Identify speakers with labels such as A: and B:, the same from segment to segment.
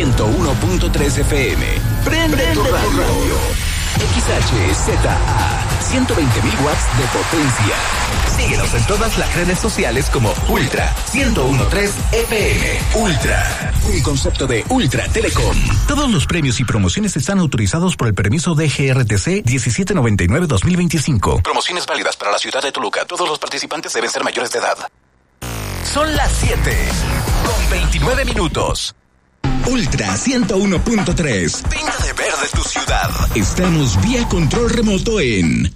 A: 101.3 FM. Prende tu radio. XHZA, 120.000 watts de potencia. Síguenos en todas las redes sociales como Ultra 101.3 FM. Ultra, un concepto de Ultra Telecom. Todos los premios y promociones están autorizados por el permiso de GRTC 1799-2025. Promociones válidas para la ciudad de Toluca. Todos los participantes deben ser mayores de edad. Son las 7:29 minutos. Ultra 101.3. Pinta de verde tu ciudad. Estamos vía control remoto en...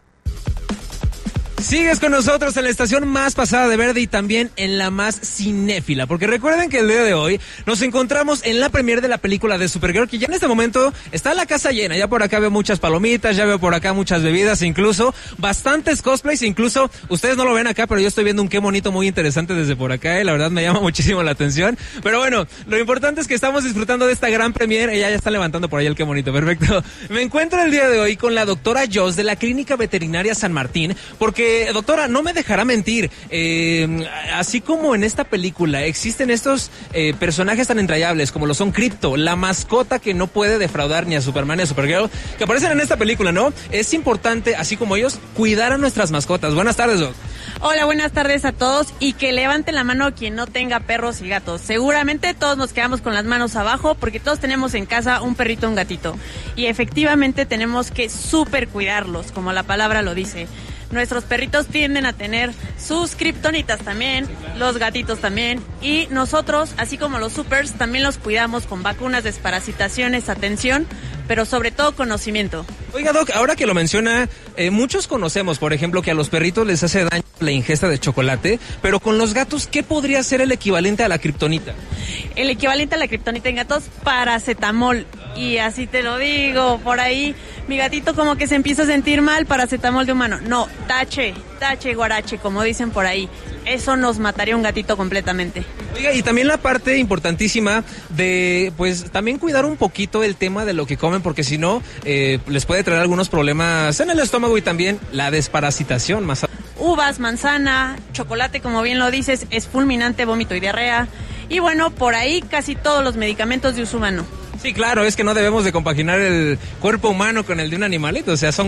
B: Sigues con nosotros en la estación más pasada de verde y también en la más cinéfila, porque recuerden que el día de hoy nos encontramos en la premier de la película de Supergirl, que ya en este momento está la casa llena. Ya por acá veo muchas palomitas, ya veo por acá muchas bebidas, incluso bastantes cosplays, incluso ustedes no lo ven acá, pero yo estoy viendo un qué bonito muy interesante desde por acá, la verdad me llama muchísimo la atención. Pero bueno, lo importante es que estamos disfrutando de esta gran premier. Ella ya está levantando por ahí el qué bonito, perfecto. Me encuentro el día de hoy con la doctora Joss de la Clínica Veterinaria San Martín, porque doctora, no me dejará mentir, así como en esta película existen estos personajes tan entrañables como lo son Krypto, la mascota que no puede defraudar ni a Superman ni a Supergirl, que aparecen en esta película, ¿no? Es importante, así como ellos, cuidar a nuestras mascotas. Buenas tardes, Doc.
C: Hola, buenas tardes a todos, y que levante la mano quien no tenga perros y gatos. Seguramente todos nos quedamos con las manos abajo porque todos tenemos en casa un perrito o un gatito, y efectivamente tenemos que súper cuidarlos, como la palabra lo dice. Nuestros perritos tienden a tener sus kriptonitas también, los gatitos también, y nosotros, así como los supers, también los cuidamos con vacunas, desparasitaciones, atención, pero sobre todo conocimiento.
B: Oiga, Doc, ahora que lo menciona, muchos conocemos, por ejemplo, que a los perritos les hace daño la ingesta de chocolate, pero con los gatos, ¿qué podría ser el equivalente a la kriptonita?
C: El equivalente a la kriptonita en gatos, paracetamol. Y así te lo digo, por ahí mi gatito como que se empieza a sentir mal, paracetamol de humano. No, tache, guarache, como dicen por ahí. Eso nos mataría un gatito completamente.
B: Oiga, y también la parte importantísima de, pues, también cuidar un poquito el tema de lo que comen, porque si no, les puede traer algunos problemas en el estómago, y también la desparasitación más.
C: Uvas, manzana, chocolate, como bien lo dices, es fulminante, vómito y diarrea. Y bueno, por ahí casi todos los medicamentos de uso humano.
B: Sí, claro, es que no debemos de compaginar el cuerpo humano con el de un animalito, o sea, son